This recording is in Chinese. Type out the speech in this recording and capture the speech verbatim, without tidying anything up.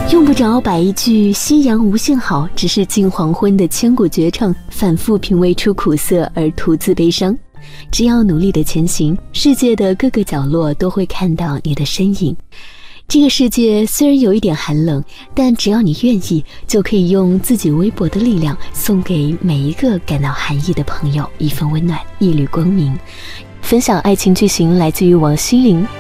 用不着把一句夕阳无限好，只是近黄昏的千古绝唱反复品味出苦涩而徒自悲伤。只要努力的前行，世界的各个角落都会看到你的身影。这个世界虽然有一点寒冷，但只要你愿意，就可以用自己微薄的力量，送给每一个感到寒意的朋友一份温暖，一缕光明。分享爱情剧情来自于王心凌。